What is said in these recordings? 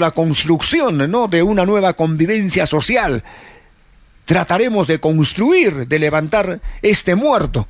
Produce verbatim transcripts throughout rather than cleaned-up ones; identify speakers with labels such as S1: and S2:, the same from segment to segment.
S1: la construcción, ¿no?, de una nueva convivencia social. Trataremos de construir, de levantar este muerto.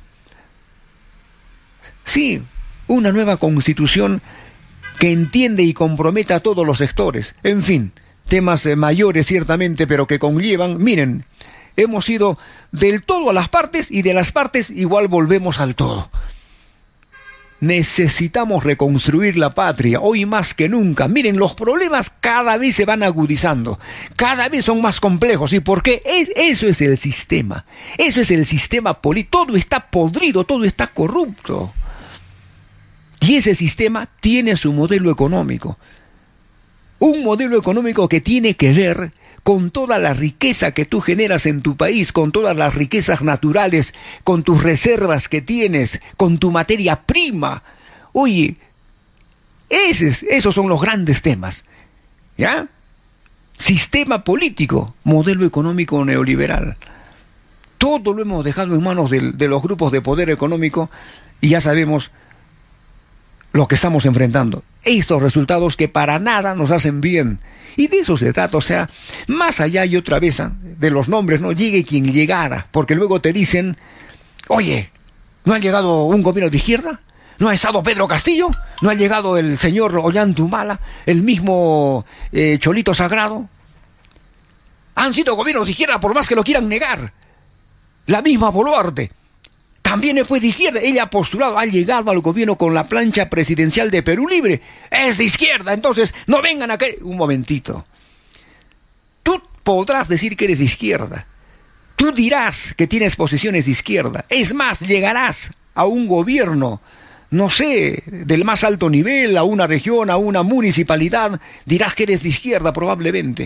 S1: Sí, una nueva constitución que entiende y comprometa a todos los sectores. En fin, temas eh, mayores ciertamente, pero que conllevan, miren, hemos ido del todo a las partes y de las partes igual volvemos al todo. Necesitamos reconstruir la patria, hoy más que nunca. Miren, los problemas cada vez se van agudizando, cada vez son más complejos. ¿Y por qué? Es, eso es el sistema, eso es el sistema político. Todo está podrido, todo está corrupto. Y ese sistema tiene su modelo económico. Un modelo económico que tiene que ver con toda la riqueza que tú generas en tu país, con todas las riquezas naturales, con tus reservas que tienes, con tu materia prima. Oye, esos, esos son los grandes temas, ¿ya? Sistema político, modelo económico neoliberal. Todo lo hemos dejado en manos de, de los grupos de poder económico y ya sabemos lo que estamos enfrentando. Estos resultados que para nada nos hacen bien. Y de eso se trata, o sea, más allá y otra vez de los nombres, ¿no? Llegue quien llegara, porque luego te dicen, oye, ¿no ha llegado un gobierno de izquierda? ¿No ha estado Pedro Castillo? ¿No ha llegado el señor Ollantumala? ¿El mismo eh, Cholito Sagrado? Han sido gobiernos de izquierda por más que lo quieran negar. La misma Boluarte también fue de izquierda. Ella ha postulado, ha llegado al gobierno con la plancha presidencial de Perú Libre. Es de izquierda, entonces no vengan acá. Un momentito. Tú podrás decir que eres de izquierda. Tú dirás que tienes posiciones de izquierda. Es más, llegarás a un gobierno, no sé, del más alto nivel, a una región, a una municipalidad. Dirás que eres de izquierda probablemente.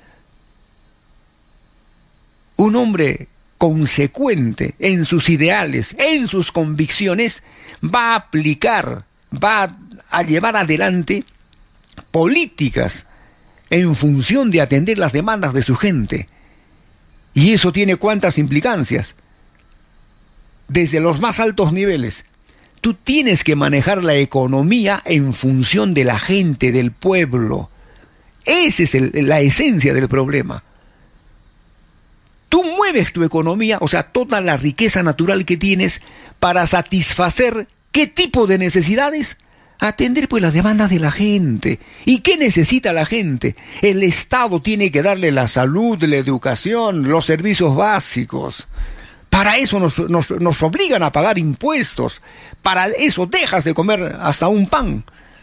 S1: Un hombre consecuente en sus ideales, en sus convicciones, va a aplicar, va a llevar adelante políticas en función de atender las demandas de su gente. Y eso tiene cuántas implicancias. Desde los más altos niveles, tú tienes que manejar la economía en función de la gente, del pueblo. Esa es el, la esencia del problema. Tú mueves tu economía, o sea, toda la riqueza natural que tienes, para satisfacer ¿qué tipo de necesidades? Atender pues las demandas de la gente. ¿Y qué necesita la gente? El Estado tiene que darle la salud, la educación, los servicios básicos. Para eso nos, nos, nos obligan a pagar impuestos. Para eso dejas de comer hasta un pan.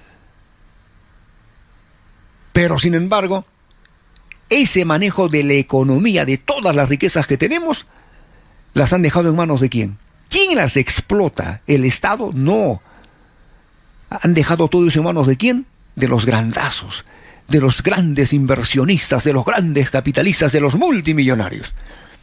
S1: Pero sin embargo, ese manejo de la economía, de todas las riquezas que tenemos, las han dejado en manos de ¿quién? ¿Quién las explota? ¿El Estado? No. ¿Han dejado todo eso en manos de quién? De los grandazos, de los grandes inversionistas, de los grandes capitalistas, de los multimillonarios.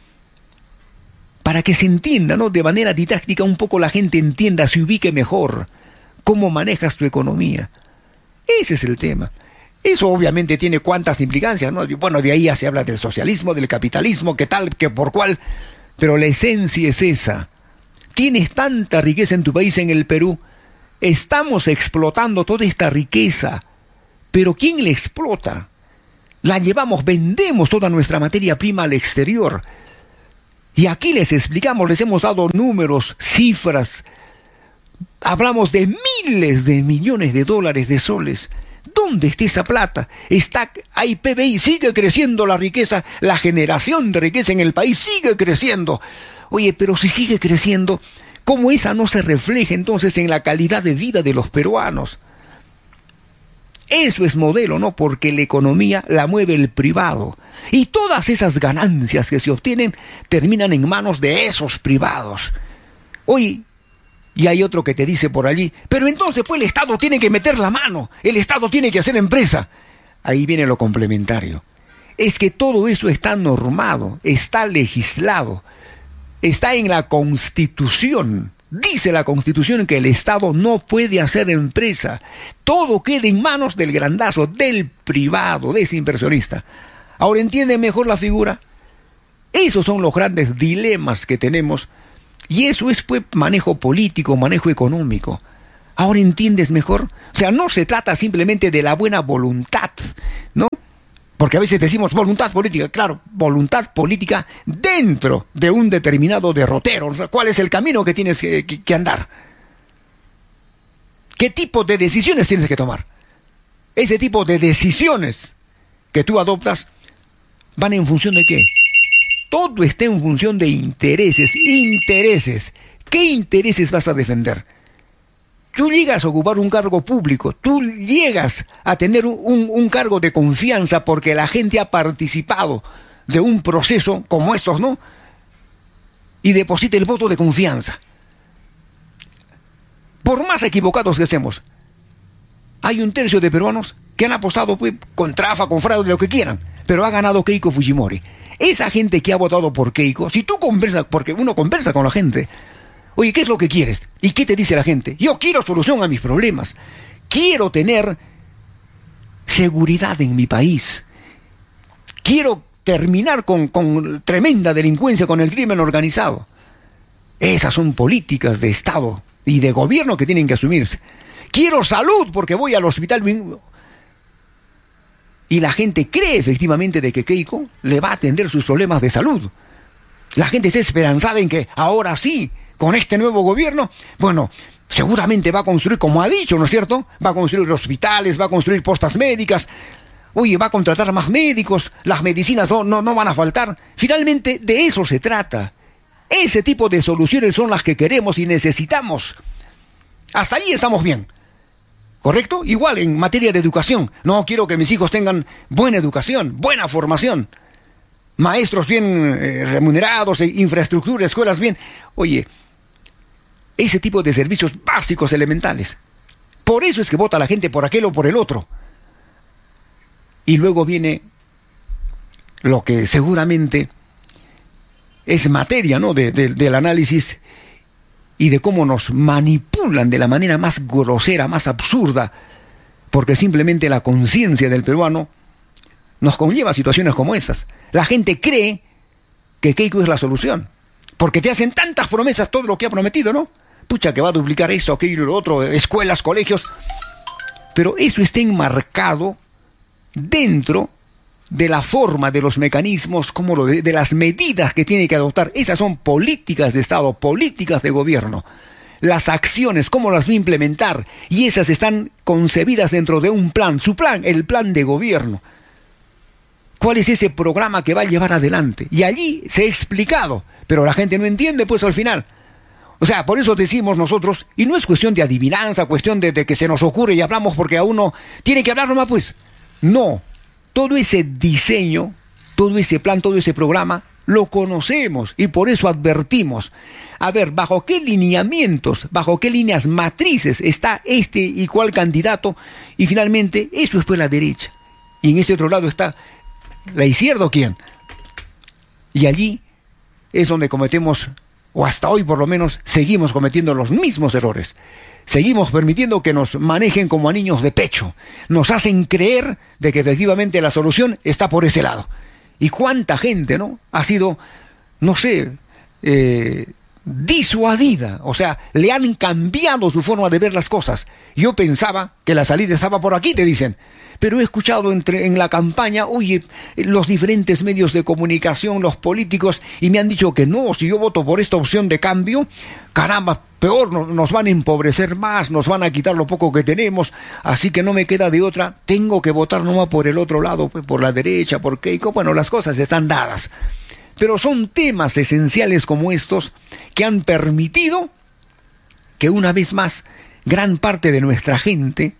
S1: Para que se entienda, ¿no?, de manera didáctica, un poco la gente entienda, se ubique mejor cómo manejas tu economía. Ese es el tema. Eso obviamente tiene cuántas implicancias, ¿no? Bueno, de ahí ya se habla del socialismo, del capitalismo, qué tal, qué por cuál, pero la esencia es esa. Tienes tanta riqueza en tu país, en el Perú, estamos explotando toda esta riqueza, pero ¿quién la explota? La llevamos, vendemos toda nuestra materia prima al exterior, y aquí les explicamos, les hemos dado números, cifras, hablamos de miles de millones de dólares, de soles. ¿Dónde está esa plata? Está, hay P B I, sigue creciendo la riqueza, la generación de riqueza en el país sigue creciendo. Oye, pero si sigue creciendo, ¿cómo esa no se refleja entonces en la calidad de vida de los peruanos? Eso es modelo, ¿no? Porque la economía la mueve el privado. Y todas esas ganancias que se obtienen terminan en manos de esos privados. Oye, y hay otro que te dice por allí, pero entonces pues el Estado tiene que meter la mano, el Estado tiene que hacer empresa. Ahí viene lo complementario. Es que todo eso está normado, está legislado, está en la Constitución. Dice la Constitución que el Estado no puede hacer empresa. Todo queda en manos del grandazo, del privado, de ese inversionista. Ahora entiende mejor la figura. Esos son los grandes dilemas que tenemos. Y eso es pues manejo político, manejo económico. ¿Ahora entiendes mejor? O sea, no se trata simplemente de la buena voluntad, ¿no?, Porque a veces decimos voluntad política, claro, voluntad política dentro de un determinado derrotero. O sea, ¿cuál es el camino que tienes que, que, que andar? ¿Qué tipo de decisiones tienes que tomar? Ese tipo de decisiones que tú adoptas van en función de qué. Todo está en función de intereses, intereses. ¿Qué intereses vas a defender? Tú llegas a ocupar un cargo público, tú llegas a tener un, un, un cargo de confianza porque la gente ha participado de un proceso como estos, ¿no? Y deposita el voto de confianza. Por más equivocados que estemos, hay un tercio de peruanos que han apostado pues, con trafa, con fraude, lo que quieran, pero ha ganado Keiko Fujimori. Esa gente que ha votado por Keiko, si tú conversas, porque uno conversa con la gente, oye, ¿qué es lo que quieres? ¿Y qué te dice la gente? Yo quiero solución a mis problemas. Quiero tener seguridad en mi país. Quiero terminar con, con tremenda delincuencia, con el crimen organizado. Esas son políticas de Estado y de gobierno que tienen que asumirse. Quiero salud porque voy al hospital. Y la gente cree efectivamente de que Keiko le va a atender sus problemas de salud. La gente está esperanzada en que ahora sí, con este nuevo gobierno, bueno, seguramente va a construir, como ha dicho, ¿no es cierto? Va a construir hospitales, va a construir postas médicas, oye, va a contratar más médicos, las medicinas no, no, no van a faltar. Finalmente, de eso se trata. Ese tipo de soluciones son las que queremos y necesitamos. Hasta ahí estamos bien. ¿Correcto? Igual en materia de educación. No quiero que mis hijos tengan buena educación, buena formación. Maestros bien eh, remunerados, infraestructura, escuelas bien. Oye, ese tipo de servicios básicos, elementales. Por eso es que vota la gente por aquel o por el otro. Y luego viene lo que seguramente es materia, ¿no? de, de, del análisis y de cómo nos manipulan de la manera más grosera, más absurda, porque simplemente la conciencia del peruano nos conlleva a situaciones como esas. La gente cree que Keiko es la solución, porque te hacen tantas promesas, todo lo que ha prometido, ¿no? Pucha, que va a duplicar esto, aquello, lo otro, escuelas, colegios, pero eso está enmarcado dentro de la forma, de los mecanismos, como lo de, de las medidas que tiene que adoptar. Esas son políticas de Estado, políticas de gobierno. Las acciones, cómo las va a implementar, y esas están concebidas dentro de un plan, su plan, el plan de gobierno. ¿Cuál es ese programa que va a llevar adelante? Y allí se ha explicado, pero la gente no entiende, pues al final. O sea, por eso decimos nosotros, y no es cuestión de adivinanza, cuestión de, de que se nos ocurre y hablamos porque a uno tiene que hablar nomás, pues. No. Todo ese diseño, todo ese plan, todo ese programa, lo conocemos y por eso advertimos. A ver, ¿bajo qué lineamientos, bajo qué líneas matrices está este y cuál candidato? Y finalmente, eso es pues la derecha. Y en este otro lado está la izquierda, ¿o quién? Y allí es donde cometemos, o hasta hoy por lo menos, seguimos cometiendo los mismos errores. Seguimos permitiendo que nos manejen como a niños de pecho. Nos hacen creer de que efectivamente la solución está por ese lado. Y cuánta gente, ¿no? Ha sido, no sé, eh, disuadida. O sea, le han cambiado su forma de ver las cosas. Yo pensaba que la salida estaba por aquí, te dicen. Pero he escuchado entre, en la campaña, oye, los diferentes medios de comunicación, los políticos, y me han dicho que no, si yo voto por esta opción de cambio, caramba, peor, no, nos van a empobrecer más, nos van a quitar lo poco que tenemos, así que no me queda de otra, tengo que votar nomás por el otro lado, pues, por la derecha, por Keiko. Bueno, las cosas están dadas. Pero son temas esenciales como estos que han permitido que una vez más gran parte de nuestra gente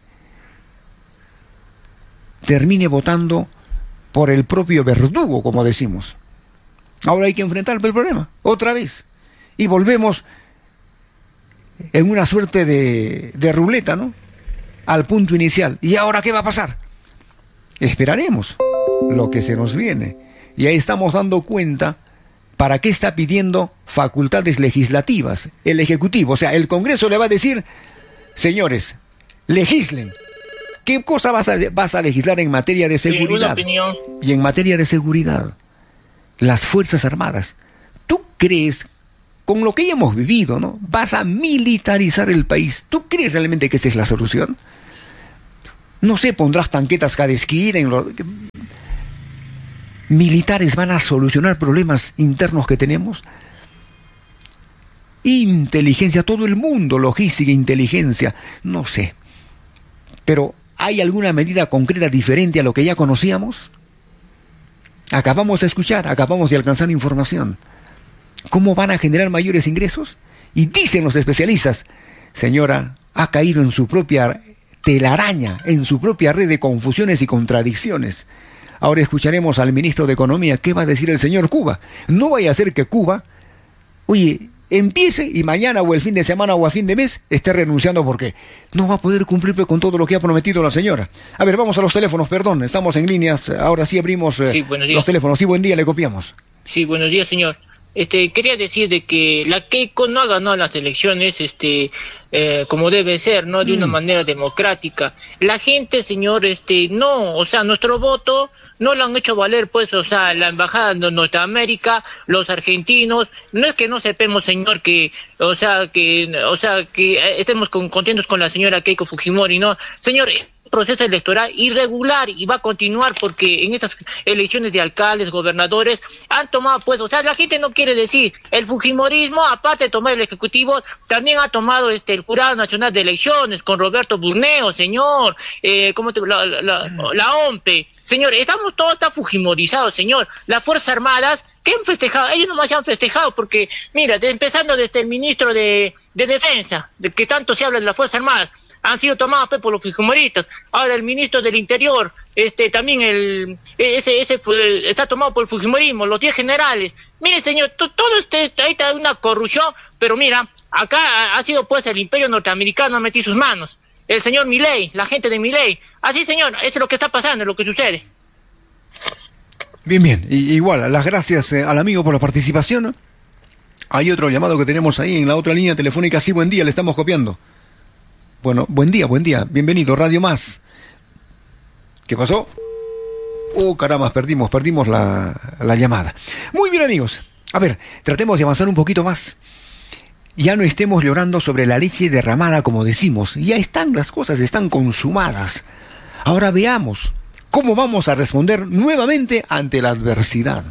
S1: termine votando por el propio verdugo, como decimos. Ahora hay que enfrentar el problema, otra vez. Y volvemos en una suerte de, de ruleta, ¿no? Al punto inicial. ¿Y ahora qué va a pasar? Esperaremos lo que se nos viene. Y ahí estamos dando cuenta para qué está pidiendo facultades legislativas el Ejecutivo. O sea, el Congreso le va a decir, señores, legislen. ¿Qué cosa vas a, vas a legislar en materia de seguridad?
S2: Sí, una opinión.
S1: Y en materia de seguridad, las Fuerzas Armadas. ¿Tú crees, con lo que ya hemos vivido, ¿no? vas a militarizar el país? ¿Tú crees realmente que esa es la solución? No sé, pondrás tanquetas cada esquina. En lo... militares van a solucionar problemas internos que tenemos. Inteligencia, todo el mundo, logística, inteligencia, no sé. Pero, ¿hay alguna medida concreta diferente a lo que ya conocíamos? Acabamos de escuchar, acabamos de alcanzar información. ¿Cómo van a generar mayores ingresos? Y dicen los especialistas, señora, ha caído en su propia telaraña, en su propia red de confusiones y contradicciones. Ahora escucharemos al ministro de Economía, ¿qué va a decir el señor Cuba? No vaya a ser que Cuba, oye, empiece y mañana o el fin de semana o a fin de mes esté renunciando porque no va a poder cumplir con todo lo que ha prometido la señora. A ver, vamos a los teléfonos, perdón, estamos en líneas, ahora sí abrimos eh,
S2: sí,
S1: los teléfonos. Sí, buen día, le copiamos.
S2: Sí, buenos días, señor. Este, quería decir de que la Keiko no ha ganado las elecciones, este, eh, como debe ser, ¿no? De una
S1: Mm.
S2: manera democrática. La gente, señor, este, no, o sea, nuestro voto no lo han hecho valer, pues, o sea, la embajada de Norteamérica, los argentinos, no es que no sepamos, señor, que, o sea, que, o sea, que eh, estemos con- contentos con la señora Keiko Fujimori, ¿no? Señor, proceso electoral irregular y va a continuar porque en estas elecciones de alcaldes, gobernadores, han tomado pues, o sea, la gente no quiere decir, el fujimorismo, aparte de tomar el ejecutivo, también ha tomado este el Jurado Nacional de Elecciones con Roberto Burneo, señor, eh, ¿cómo te, la, la, la, la OMPE, señor, estamos todos tan fujimorizados, señor, las Fuerzas Armadas, ¿qué han festejado? Ellos nomás se han festejado porque, mira, de, empezando desde el ministro de, de Defensa, de que tanto se habla de las Fuerzas Armadas, han sido tomados pues, por los fujimoristas. Ahora el ministro del Interior, este también el ese ese fue, está tomado por el fujimorismo, los diez generales. Mire, señor, to, todo este ahí está una corrupción, pero mira, acá ha, ha sido pues el imperio norteamericano ha metido sus manos. El señor Milei, la gente de Milei. Así, señor, eso es lo que está pasando, es lo que sucede.
S1: Bien, bien, y, igual, las gracias eh, al amigo por la participación. Hay otro llamado que tenemos ahí en la otra línea telefónica. Sí, buen día, le estamos copiando. Bueno, buen día, buen día. Bienvenido, Radio Más. ¿Qué pasó? Oh, caramba, perdimos, perdimos la, la llamada. Muy bien, amigos. A ver, tratemos de avanzar un poquito más. Ya no estemos llorando sobre la leche derramada, como decimos. Ya están las cosas, están consumadas. Ahora veamos cómo vamos a responder nuevamente ante la adversidad.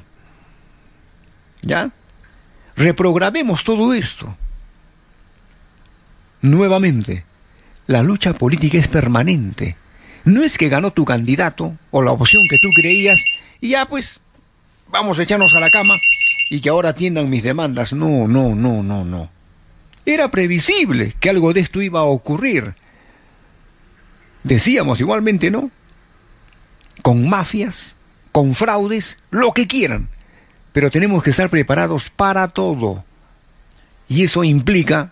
S1: ¿Ya? Reprogramemos todo esto. Nuevamente. La lucha política es permanente. No es que ganó tu candidato o la opción que tú creías y ya pues vamos a echarnos a la cama y que ahora atiendan mis demandas. No, no, no, no, no. Era previsible que algo de esto iba a ocurrir. Decíamos igualmente, ¿no? Con mafias, con fraudes, lo que quieran. Pero tenemos que estar preparados para todo. Y eso implica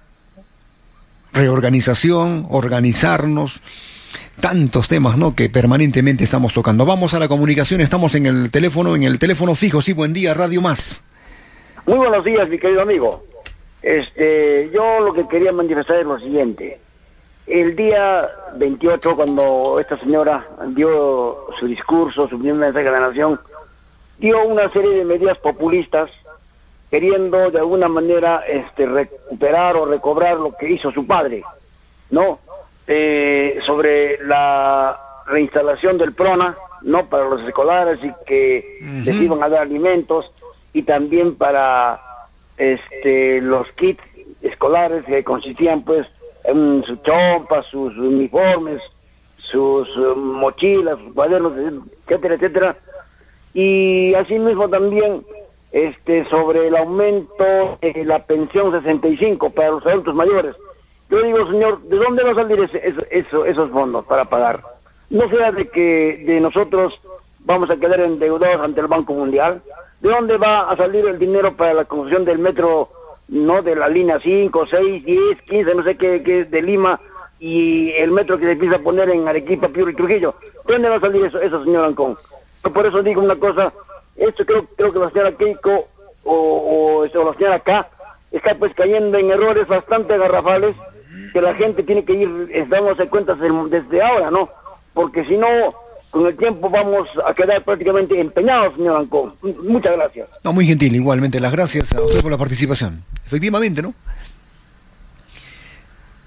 S1: reorganización, organizarnos, tantos temas, ¿no?, que permanentemente estamos tocando. Vamos a la comunicación, estamos en el teléfono, en el teléfono fijo. Sí, buen día, Radio Más.
S3: Muy buenos días, mi querido amigo. Este, yo lo que quería manifestar es lo siguiente. El día veintiocho, cuando esta señora dio su discurso, su primer mensaje a la nación, dio una serie de medidas populistas queriendo de alguna manera este recuperar o recobrar lo que hizo su padre, ¿no? Eh, sobre la reinstalación del PRONA, ¿no?, para los escolares y que uh-huh. les iban a dar alimentos, y también para este los kits escolares que consistían pues en sus chompas, sus uniformes, sus uh, mochilas, sus cuadernos, etcétera, etcétera. Y asimismo también este sobre el aumento de la pensión sesenta y cinco para los adultos mayores. Yo digo, señor, ¿de dónde va a salir ese, eso, eso, esos fondos para pagar? No sea de que de nosotros vamos a quedar endeudados ante el Banco Mundial. ¿De dónde va a salir el dinero para la construcción del metro, no, de la línea cinco, seis, diez, quince, no sé qué, qué de Lima, y el metro que se empieza a poner en Arequipa, Piura y Trujillo? ¿De dónde va a salir eso, eso señor Ancón? Yo por eso digo una cosa, esto creo, creo que la señora Keiko o, o, o la señora K está pues cayendo en errores bastante garrafales que la gente tiene que ir dándose cuenta desde ahora, ¿no? Porque si no, con el tiempo vamos a quedar prácticamente empeñados, señor Ancón. Muchas gracias.
S1: No, muy gentil, igualmente. Las gracias a usted por la participación. Efectivamente, ¿no?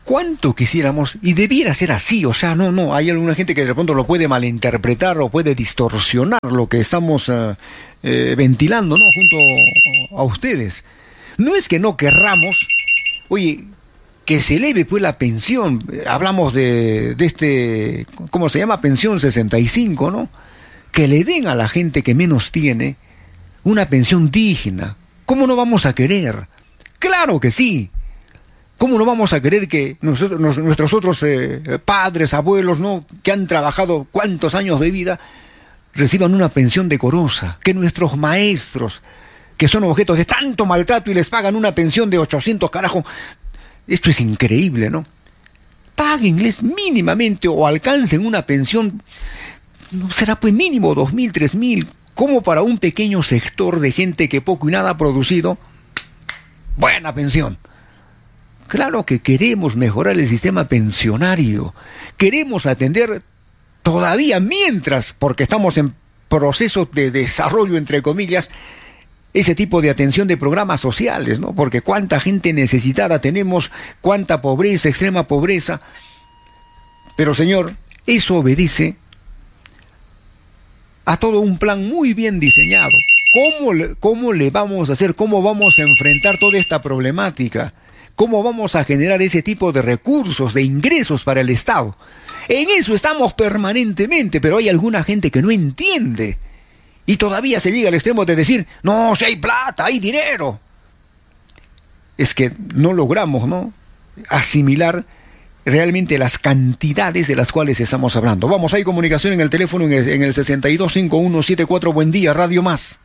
S1: ¿Cuánto quisiéramos? Y debiera ser así, o sea, no, no, hay alguna gente que de pronto lo puede malinterpretar o puede distorsionar lo que estamos uh, eh, ventilando, ¿no? Junto a ustedes. No es que no querramos, oye, que se eleve pues la pensión, hablamos de, de este, ¿cómo se llama? Pensión sesenta y cinco, ¿no? Que le den a la gente que menos tiene una pensión digna. ¿Cómo no vamos a querer? Claro que sí. ¿Cómo no vamos a querer que nosotros, nuestros otros eh, padres, abuelos, ¿no?, que han trabajado cuántos años de vida, reciban una pensión decorosa? Que nuestros maestros, que son objetos de tanto maltrato y les pagan una pensión de ochocientos, carajo. Esto es increíble, ¿no? Páguenles mínimamente o alcancen una pensión, no será pues mínimo dos mil, tres mil, como para un pequeño sector de gente que poco y nada ha producido. Buena pensión. Claro que queremos mejorar el sistema pensionario, queremos atender todavía mientras, porque estamos en proceso de desarrollo, entre comillas, ese tipo de atención de programas sociales, ¿no? Porque cuánta gente necesitada tenemos, cuánta pobreza, extrema pobreza. Pero señor, eso obedece a todo un plan muy bien diseñado. ¿Cómo le, cómo le vamos a hacer? ¿Cómo vamos a enfrentar toda esta problemática? ¿Cómo vamos a generar ese tipo de recursos, de ingresos para el Estado? En eso estamos permanentemente, pero hay alguna gente que no entiende. Y todavía se llega al extremo de decir, no, si hay plata, hay dinero. Es que no logramos, ¿no?, asimilar realmente las cantidades de las cuales estamos hablando. Vamos, hay comunicación en el teléfono en el, en el sesenta y dos cincuenta y uno setenta y cuatro. Buen día, Radio Más.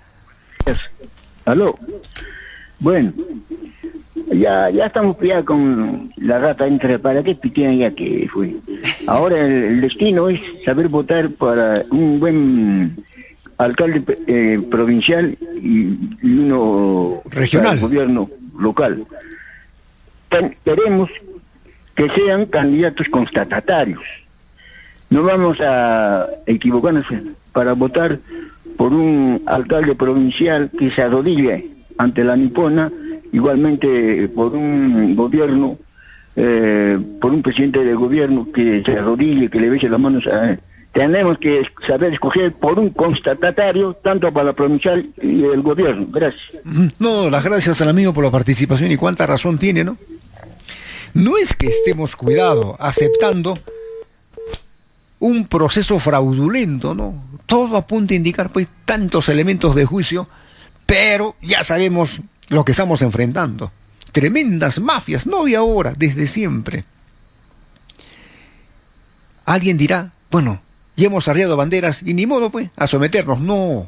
S4: Aló. Bueno. Ya, ya estamos ya con la rata entre para qué pitían ya que fue. Ahora el, el destino es saber votar para un buen alcalde eh, provincial y, y uno
S1: regional,
S4: gobierno local. Ten, queremos que sean candidatos constatarios. No vamos a equivocarnos para votar por un alcalde provincial que se arrodille ante la nipona. Igualmente por un gobierno, eh, por un presidente de gobierno que se arrodille, que le bese las manos a él. Tenemos que saber escoger por un constatatario, tanto para la provincial y el gobierno. Gracias.
S1: No, las gracias al amigo por la participación y cuánta razón tiene, ¿no? No es que estemos, cuidado, aceptando un proceso fraudulento, ¿no? Todo apunta a indicar, pues, tantos elementos de juicio, pero ya sabemos lo que estamos enfrentando. Tremendas mafias, no de ahora, desde siempre. Alguien dirá, bueno, ya hemos arriado banderas y ni modo, pues, a someternos. No.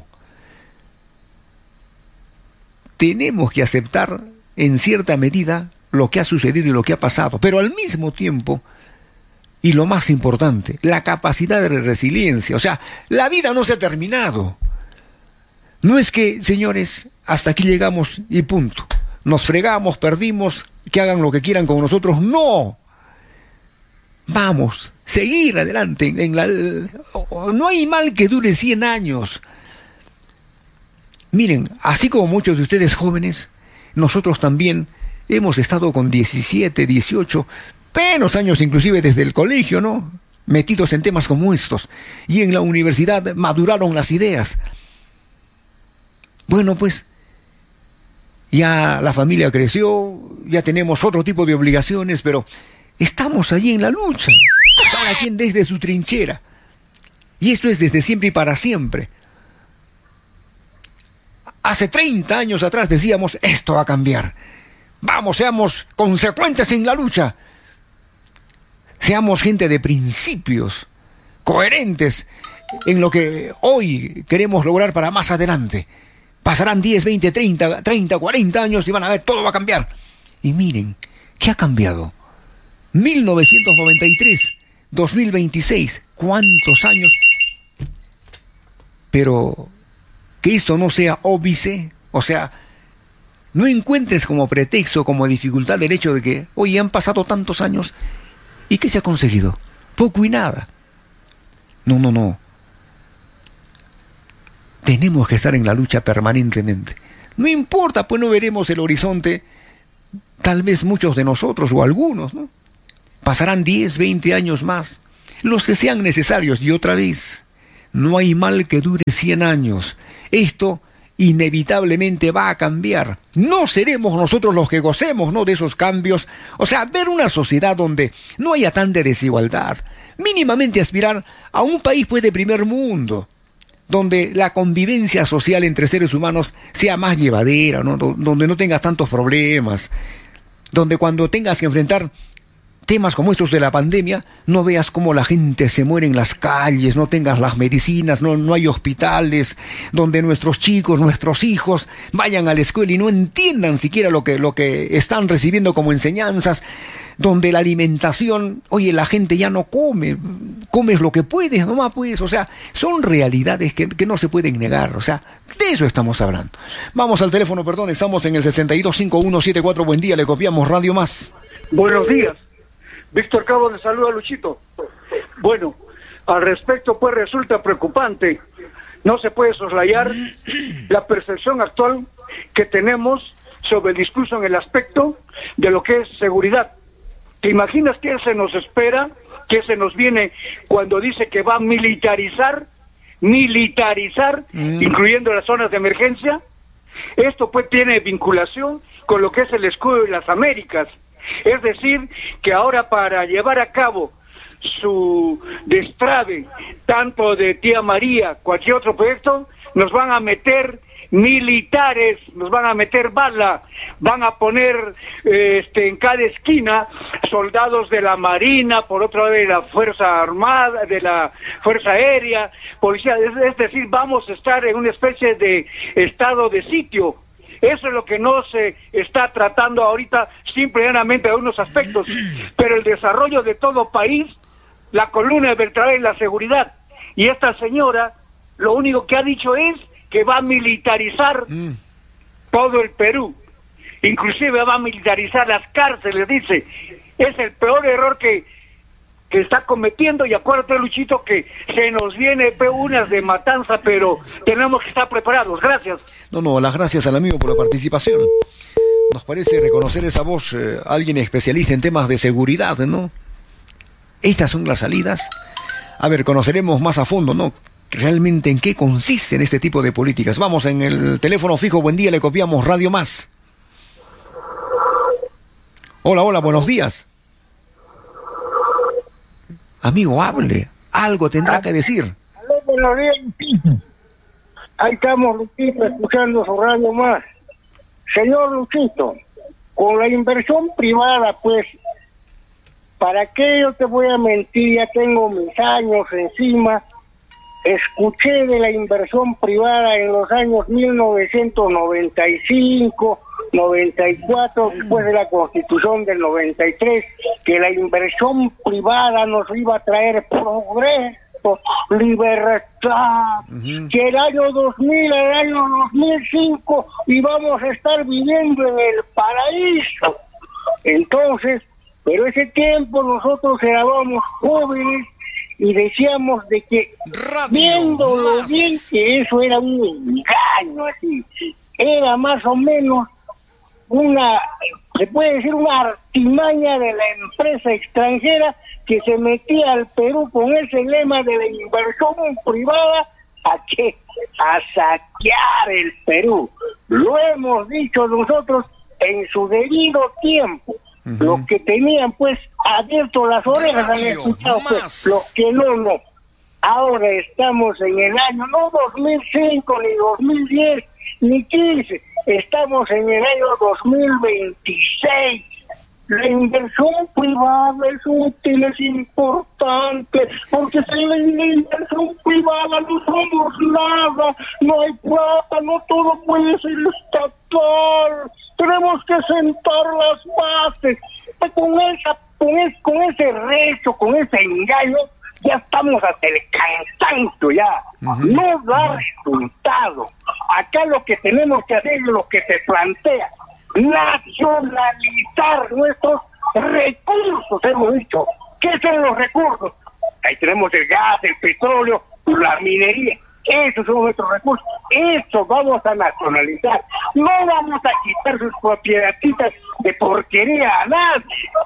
S1: Tenemos que aceptar en cierta medida lo que ha sucedido y lo que ha pasado, pero al mismo tiempo, y lo más importante, la capacidad de resiliencia. O sea, la vida no se ha terminado. No es que, señores, hasta aquí llegamos y punto. Nos fregamos, perdimos, que hagan lo que quieran con nosotros. ¡No! Vamos, seguir adelante. En la, no hay mal que dure cien años. Miren, así como muchos de ustedes jóvenes, nosotros también hemos estado con diecisiete, dieciocho, menos años inclusive desde el colegio, ¿no?, metidos en temas como estos. Y en la universidad maduraron las ideas. Bueno, pues, ya la familia creció, ya tenemos otro tipo de obligaciones, pero estamos allí en la lucha, cada quien desde su trinchera. Y esto es desde siempre y para siempre. Hace treinta años atrás decíamos, esto va a cambiar. Vamos, seamos consecuentes en la lucha. Seamos gente de principios, coherentes en lo que hoy queremos lograr para más adelante. Pasarán diez, veinte, treinta, treinta, cuarenta años y van a ver, todo va a cambiar. Y miren, ¿qué ha cambiado? mil novecientos noventa y tres, dos mil veintiséis, ¿cuántos años? Pero que esto no sea óbice, o sea, no encuentres como pretexto, como dificultad el hecho de que, oye, han pasado tantos años, ¿y qué se ha conseguido? Poco y nada. No, no, no. Tenemos que estar en la lucha permanentemente. No importa, pues no veremos el horizonte, tal vez muchos de nosotros o algunos, ¿no?, Pasarán diez, veinte años más, los que sean necesarios, y otra vez, no hay mal que dure cien años. Esto inevitablemente va a cambiar. No seremos nosotros los que gocemos, ¿no?, de esos cambios. O sea, ver una sociedad donde no haya tanta desigualdad. Mínimamente aspirar a un país, pues, de primer mundo, donde la convivencia social entre seres humanos sea más llevadera, ¿no?, donde no tengas tantos problemas, donde cuando tengas que enfrentar temas como estos de la pandemia, no veas cómo la gente se muere en las calles, no tengas las medicinas, no, no hay hospitales, donde nuestros chicos, nuestros hijos vayan a la escuela y no entiendan siquiera lo que, lo que están recibiendo como enseñanzas, donde la alimentación, oye, la gente ya no come, comes lo que puedes nomás, pues, o sea, son realidades que, que no se pueden negar, o sea, de eso estamos hablando. Vamos al teléfono, perdón, estamos en el sesenta y dos cincuenta y uno setenta y cuatro, buen día, le copiamos Radio Más.
S5: Buenos días. Víctor Cabo de saluda a Luchito. Bueno, al respecto, pues resulta preocupante. No se puede soslayar la percepción actual que tenemos sobre el discurso en el aspecto de lo que es seguridad. ¿Te imaginas qué se nos espera, qué se nos viene cuando dice que va a militarizar, militarizar, mm. incluyendo las zonas de emergencia? Esto pues tiene vinculación con lo que es el escudo de las Américas. Es decir, que ahora para llevar a cabo su destrave, tanto de Tía María, cualquier otro proyecto, nos van a meter militares, nos van a meter bala, van a poner eh, este, en cada esquina soldados de la Marina, por otro lado de la Fuerza Armada, de la Fuerza Aérea, policía, es, es decir, vamos a estar en una especie de estado de sitio. Eso es lo que no se está tratando ahorita, simplemente de unos aspectos, pero el desarrollo de todo país, la columna vertebral es la seguridad, y esta señora lo único que ha dicho es que va a militarizar mm. todo el Perú, inclusive va a militarizar las cárceles, dice. Es el peor error que que está cometiendo, y acuérdate, Luchito, que se nos viene unas de matanza, pero tenemos que estar preparados. Gracias.
S1: No, no, las gracias al amigo por la participación. Nos parece reconocer esa voz, eh, alguien especialista en temas de seguridad, ¿no? Estas son las salidas. A ver, conoceremos más a fondo, ¿no?, realmente en qué consisten este tipo de políticas. Vamos, en el teléfono fijo, buen día, le copiamos Radio Más. Hola, hola, buenos días. Amigo, hable. Algo tendrá que decir.
S6: Aló, buenos días, Luchito. Ahí estamos, Luchito, escuchando su Radio Más. Señor Luchito, con la inversión privada, pues, ¿para qué yo te voy a mentir? Ya tengo mis años encima. Escuché de la inversión privada en los años mil novecientos noventa y cinco, noventa y cuatro, después de la Constitución del noventa y tres, que la inversión privada nos iba a traer progreso, libertad, uh-huh. que el año dos mil, el año dos mil cinco íbamos a estar viviendo en el paraíso. Entonces, pero ese tiempo nosotros éramos jóvenes y decíamos de que, viéndolo bien, que eso era un engaño, así, era más o menos una, se puede decir, una artimaña de la empresa extranjera que se metía al Perú con ese lema de la inversión privada. ¿A qué? A saquear el Perú. Lo hemos dicho nosotros en su debido tiempo. Uh-huh. Los que tenían pues abierto las orejas han escuchado, pues, los que no, no. Ahora estamos en el año, no dos mil cinco, ni dos mil diez, ni quince, estamos en el año dos mil veintiséis. La inversión privada es útil, es importante, porque sin la inversión privada no somos nada, no hay plata, no todo puede ser estatal. Tenemos que sentar las bases. Con esa, con, es, con ese recho, con ese engaño, ya estamos hasta el cansancio ya. Uh-huh. No da resultado. Acá lo que tenemos que hacer es lo que se plantea: nacionalizar nuestros recursos, hemos dicho. ¿Qué son los recursos? Ahí tenemos el gas, el petróleo, la minería. Esos son nuestros recursos. Eso vamos a nacionalizar. No vamos a quitar sus propiedades de porquería a nadie.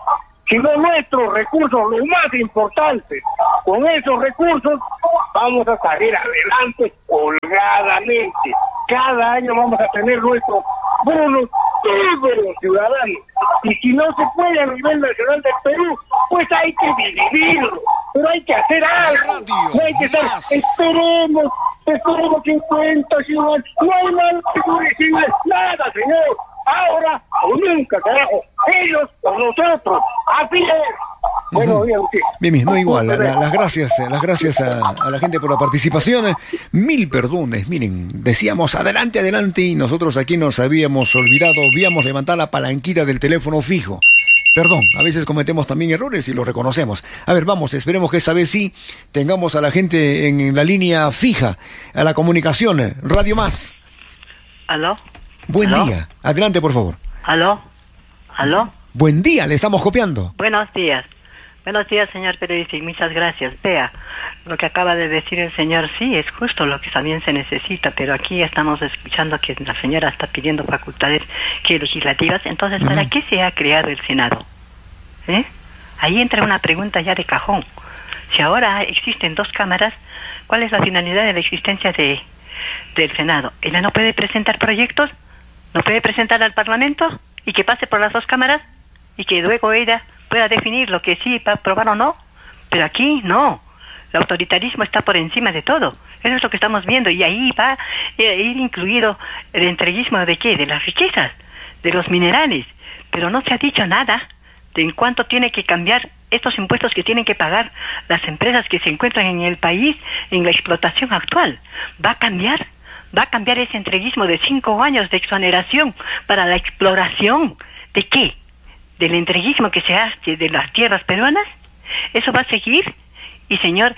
S6: sino nuestros recursos, lo más importante. Con esos recursos vamos a salir adelante holgadamente. Cada año vamos a tener nuestros bonos todos los ciudadanos. Y si no se puede a nivel nacional del Perú, pues hay que dividirlo. Pero hay que hacer algo. No hay que estar, esperemos, esperemos cincuenta, cien, no hay nada, nada, señor. Ahora o nunca, carajo. Ellos o nosotros. Así es. Bueno, bien, sí.
S1: Bien, bien, no igual. La, la, las gracias, las gracias a, a la gente por la participación. Mil perdones. Miren, decíamos adelante, adelante, y nosotros aquí nos habíamos olvidado, habíamos levantado la palanquita del teléfono fijo. Perdón, a veces cometemos también errores y lo reconocemos. A ver, vamos, esperemos que esta vez sí tengamos a la gente en la línea fija, a la comunicación. Radio Más.
S7: ¿Aló?
S1: Buen
S7: ¿Aló?
S1: día. Adelante, por favor.
S7: ¿Aló? ¿Aló?
S1: Buen día, le estamos copiando.
S7: Buenos días. Buenos días, señor periodista, y muchas gracias. Vea, lo que acaba de decir el señor, sí, es justo lo que también se necesita, pero aquí estamos escuchando que la señora está pidiendo facultades que legislativas, entonces, ¿para
S1: Uh-huh.
S7: qué se ha creado el Senado? ¿Eh? Ahí entra una pregunta ya de cajón. Si ahora existen dos cámaras, ¿cuál es la finalidad de la existencia de del Senado? ¿Ella no puede presentar proyectos? ¿No puede presentar al Parlamento? ¿Y que pase por las dos cámaras? ¿Y que luego ella pueda definir lo que sí va a aprobar o no? Pero aquí no. El autoritarismo está por encima de todo. Eso es lo que estamos viendo. Y ahí va a ir incluido el entreguismo de qué? De las riquezas, de los minerales. Pero no se ha dicho nada de en cuánto tiene que cambiar estos impuestos que tienen que pagar las empresas que se encuentran en el país en la explotación actual. ¿Va a cambiar? ¿Va a cambiar ese entreguismo de cinco años de exoneración para la exploración? ¿De qué? ¿Del entreguismo que se hace de las tierras peruanas? ¿Eso va a seguir? Y señor,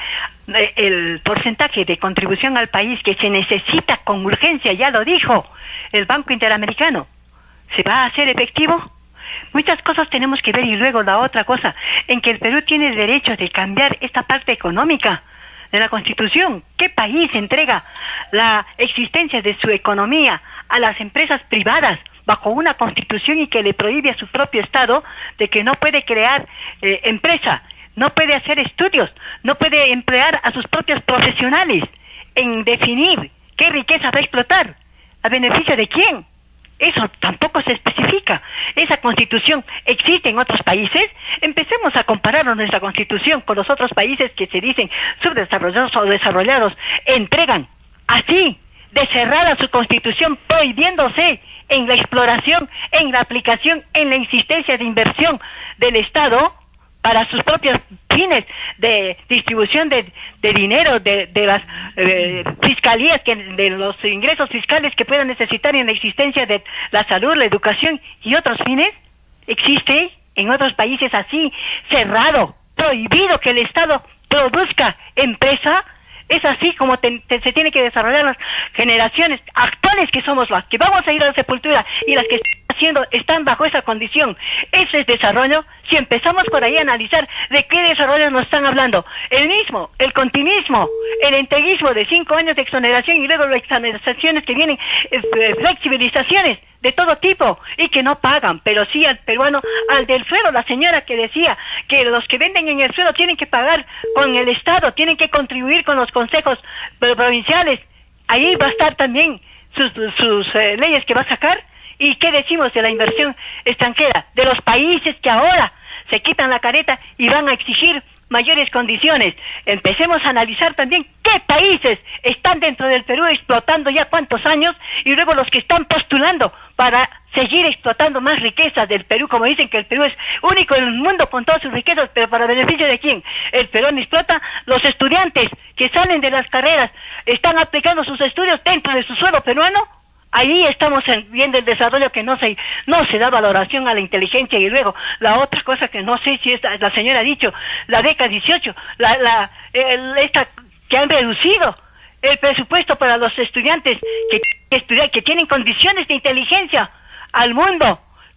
S7: el porcentaje de contribución al país que se necesita con urgencia, ya lo dijo el Banco Interamericano, ¿se va a hacer efectivo? Muchas cosas tenemos que ver, y luego la otra cosa, en que el Perú tiene el derecho de cambiar esta parte económica de la Constitución. ¿Qué país entrega la existencia de su economía a las empresas privadas bajo una Constitución y que le prohíbe a su propio Estado de que no puede crear eh, empresa, no puede hacer estudios, no puede emplear a sus propios profesionales en definir qué riqueza va a explotar? ¿A beneficio de quién? Eso tampoco se especifica. ¿Esa Constitución existe en otros países? Empecemos a comparar nuestra Constitución con los otros países que se dicen subdesarrollados o desarrollados. Entregan así, de cerrada su Constitución, prohibiéndose en la exploración, en la aplicación, en la insistencia de inversión del Estado para sus propios fines de distribución de, de dinero, de, de las eh, fiscalías, que, de los ingresos fiscales que puedan necesitar en la existencia de la salud, la educación y otros fines. ¿Existe en otros países así, cerrado, prohibido que el Estado produzca empresa? Es así como te, te, se tiene que desarrollar las generaciones actuales, que somos las que vamos a ir a la sepultura, y las que están haciendo están bajo esa condición. Ese es desarrollo. Si empezamos por ahí a analizar de qué desarrollo nos están hablando, el mismo, el continuismo, el entreguismo de cinco años de exoneración y luego las exoneraciones que vienen, eh, flexibilizaciones de todo tipo y que no pagan, pero sí al peruano, al del suelo, la señora que decía que los que venden en el suelo tienen que pagar con el Estado, tienen que contribuir con los consejos provinciales. Ahí va a estar también sus, sus eh, leyes que va a sacar. ¿Y qué decimos de la inversión extranjera? De los países que ahora se quitan la careta y van a exigir mayores condiciones. Empecemos a analizar también qué países están dentro del Perú explotando ya cuántos años, y luego los que están postulando para seguir explotando más riquezas del Perú, como dicen que el Perú es único en el mundo con todas sus riquezas, pero ¿para beneficio de quién? El Perú explota los estudiantes que salen de las carreras, están aplicando sus estudios dentro de su suelo peruano. Ahí estamos viendo el desarrollo que no se no se da valoración a la inteligencia. Y luego la otra cosa que no sé si esta, la señora ha dicho, la beca dieciocho, la la el, esta que han reducido el presupuesto para los estudiantes que, que estudian, que tienen condiciones de inteligencia al mundo.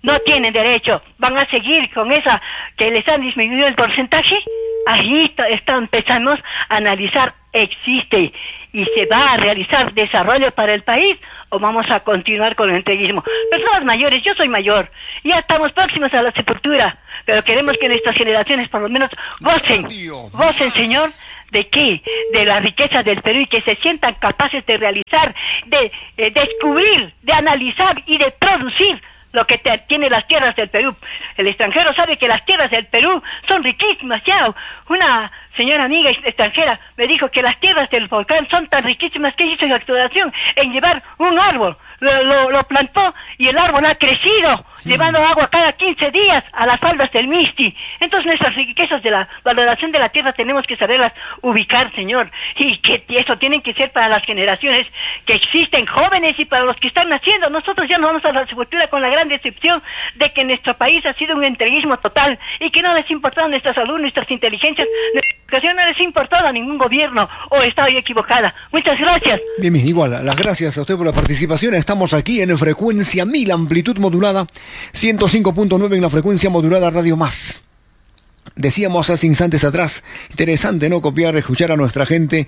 S7: no tienen derecho. ¿Van a seguir con esa que les han disminuido el porcentaje? Ahí está, está, empezamos a analizar, ¿existe y se va a realizar desarrollo para el país o vamos a continuar con el entreguismo? Personas mayores, yo soy mayor, ya estamos próximos a la sepultura, pero queremos que nuestras generaciones por lo menos gocen, gocen, señor, ¿de qué? De la riqueza del Perú y que se sientan capaces de realizar, de eh, descubrir, de analizar y de producir lo que te, tiene las tierras del Perú. El extranjero sabe que las tierras del Perú son riquísimas. Ya una señora amiga extranjera me dijo que las tierras del volcán son tan riquísimas que hizo exploración en llevar un árbol, lo, lo, lo plantó y el árbol ha crecido, sí, llevando agua cada quince días a las faldas del Misti. Entonces nuestras riquezas de la valoración de la tierra tenemos que saberlas ubicar, señor, y que eso tienen que ser para las generaciones que existen jóvenes y para los que están naciendo. Nosotros ya nos vamos a la sepultura con la gran decepción de que nuestro país ha sido un entreguismo total y que no les importado nuestra salud, nuestras inteligencias, nuestra educación, no les ha importado a ningún gobierno, o estoy equivocada. Muchas gracias.
S1: Bien, bien, igual, las gracias a usted por la participación. Estamos aquí en frecuencia mil, amplitud modulada, ciento cinco punto nueve en la frecuencia modulada Radio Más. Decíamos hace instantes atrás, interesante, ¿no? Copiar, escuchar a nuestra gente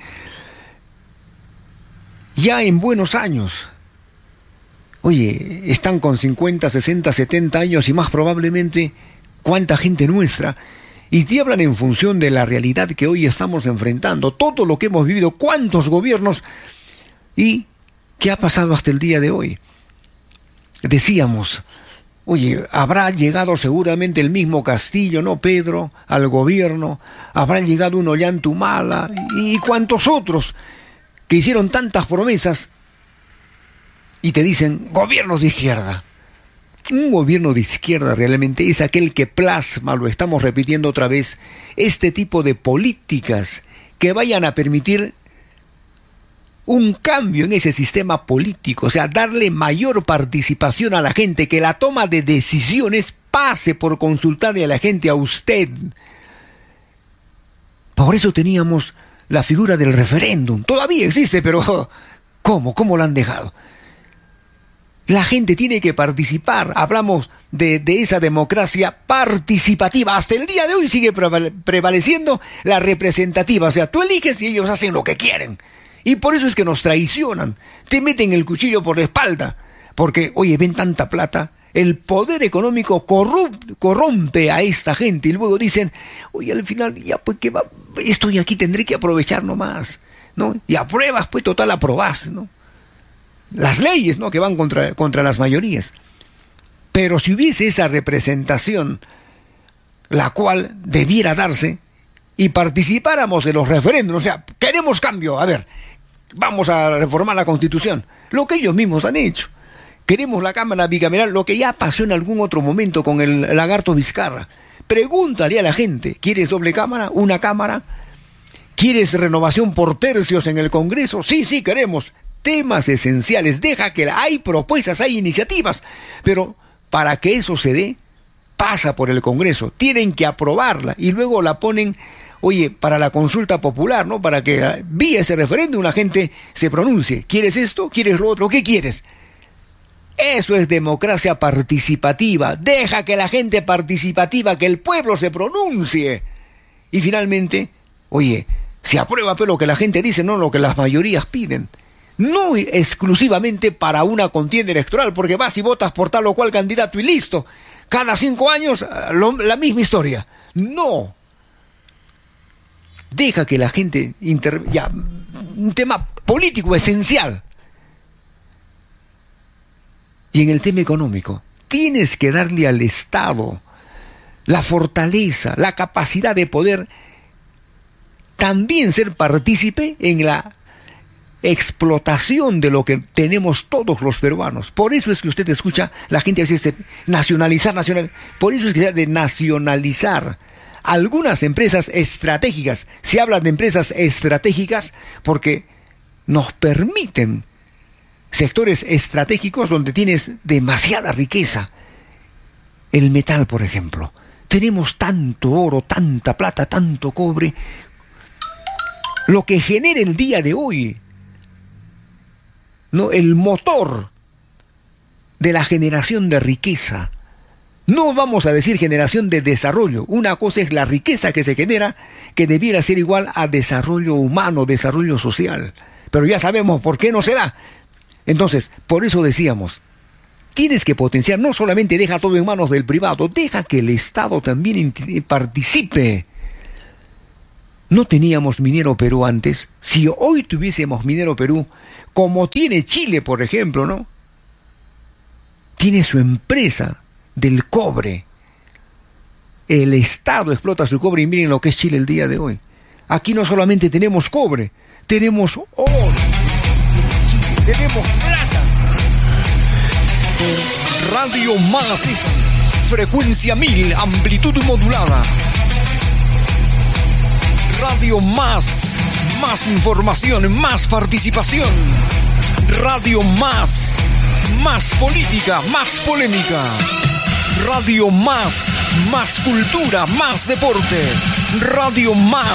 S1: ya en buenos años. Oye, están con cincuenta, sesenta, setenta años y más probablemente cuánta gente nuestra. Y te hablan en función de la realidad que hoy estamos enfrentando, todo lo que hemos vivido, cuántos gobiernos y qué ha pasado hasta el día de hoy. Decíamos, oye, habrá llegado seguramente el mismo Castillo, ¿no, Pedro?, al gobierno, habrá llegado un Ollantumala y, y cuántos otros que hicieron tantas promesas y te dicen, gobiernos de izquierda. Un gobierno de izquierda realmente es aquel que plasma, lo estamos repitiendo otra vez, este tipo de políticas que vayan a permitir un cambio en ese sistema político, o sea, darle mayor participación a la gente, que la toma de decisiones pase por consultarle a la gente, a usted. Por eso teníamos la figura del referéndum, todavía existe, pero ¿cómo? ¿Cómo lo han dejado? La gente tiene que participar. Hablamos de, de esa democracia participativa. Hasta el día de hoy sigue prevaleciendo la representativa. O sea, tú eliges y ellos hacen lo que quieren. Y por eso es que nos traicionan. Te meten el cuchillo por la espalda. Porque, oye, ven tanta plata. El poder económico corrupte, corrompe a esta gente. Y luego dicen, oye, al final, ya pues que va, estoy aquí, tendré que aprovechar nomás, ¿no? Y apruebas, pues total aprobaste, ¿no? Las leyes, ¿no?, que van contra, contra las mayorías. Pero si hubiese esa representación, la cual debiera darse, y participáramos de los referéndums, o sea, queremos cambio, a ver, vamos a reformar la Constitución, lo que ellos mismos han hecho. Queremos la Cámara bicameral, lo que ya pasó en algún otro momento con el lagarto Vizcarra. Pregúntale a la gente, ¿quieres doble cámara? ¿Una cámara? ¿Quieres renovación por tercios en el Congreso? Sí, sí, queremos. Temas esenciales, deja que hay propuestas, hay iniciativas, pero para que eso se dé, pasa por el Congreso, tienen que aprobarla y luego la ponen, oye, para la consulta popular, ¿no? Para que vía ese referéndum la gente se pronuncie. ¿Quieres esto? ¿Quieres lo otro? ¿Qué quieres? Eso es democracia participativa. Deja que la gente participativa, que el pueblo se pronuncie. Y finalmente, oye, se aprueba pero lo que la gente dice, no lo que las mayorías piden. No exclusivamente para una contienda electoral, porque vas y votas por tal o cual candidato y listo. Cada cinco años lo, la misma historia. No. Deja que la gente inter... ya, un tema político esencial. Y en el tema económico, tienes que darle al Estado la fortaleza, la capacidad de poder también ser partícipe en la explotación de lo que tenemos todos los peruanos. Por eso es que usted escucha, la gente dice nacionalizar, nacional. Por eso es que se habla de nacionalizar algunas empresas estratégicas. Se habla de empresas estratégicas porque nos permiten sectores estratégicos donde tienes demasiada riqueza. El metal, por ejemplo. Tenemos tanto oro, tanta plata, tanto cobre. Lo que genera el día de hoy, ¿no?, el motor de la generación de riqueza, No vamos a decir generación de desarrollo. Una cosa es la riqueza que se genera, que debiera ser igual a desarrollo humano, desarrollo social. Pero ya sabemos por qué no se da. Entonces, por eso decíamos, tienes que potenciar, no solamente deja todo en manos del privado, deja que el Estado también participe. No teníamos Minero Perú antes. Si hoy tuviésemos Minero Perú, como tiene Chile, por ejemplo, ¿no? Tiene su empresa del cobre. El Estado explota su cobre y miren lo que es Chile el día de hoy. Aquí no solamente tenemos cobre, tenemos oro, tenemos plata.
S8: Radio Más, frecuencia mil, amplitud modulada. Radio Más, más información, más participación. Radio Más, más política, más polémica. Radio Más, más cultura, más deporte. Radio Más.